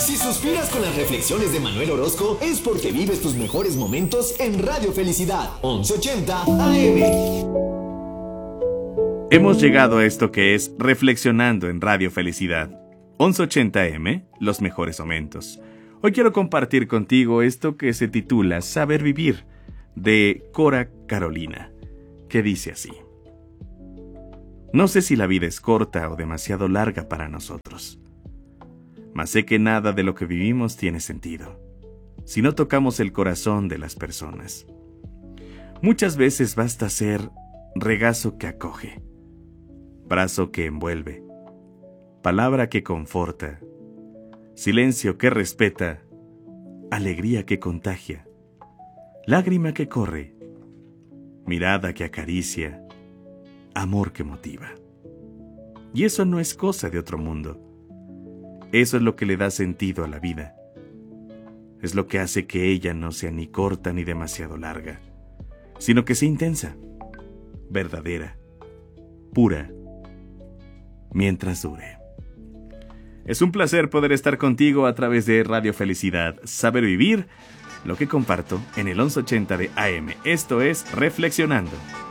Si suspiras con las reflexiones de Manuel Orozco, es porque vives tus mejores momentos en Radio Felicidad, 1180 AM. Hemos llegado a esto que es Reflexionando en Radio Felicidad, 1180 AM, los mejores momentos. Hoy quiero compartir contigo esto que se titula Saber Vivir, de Cora Carolina, que dice así: No sé si la vida es corta o demasiado larga para nosotros, mas sé que nada de lo que vivimos tiene sentido si no tocamos el corazón de las personas. Muchas veces basta ser regazo que acoge, brazo que envuelve, palabra que conforta, silencio que respeta, alegría que contagia, lágrima que corre, mirada que acaricia, amor que motiva. Y eso no es cosa de otro mundo. Eso es lo que le da sentido a la vida. Es lo que hace que ella no sea ni corta ni demasiado larga, sino que sea intensa, verdadera, pura, mientras dure. Es un placer poder estar contigo a través de Radio Felicidad. Saber vivir, lo que comparto en el 1180 de AM. Esto es Reflexionando.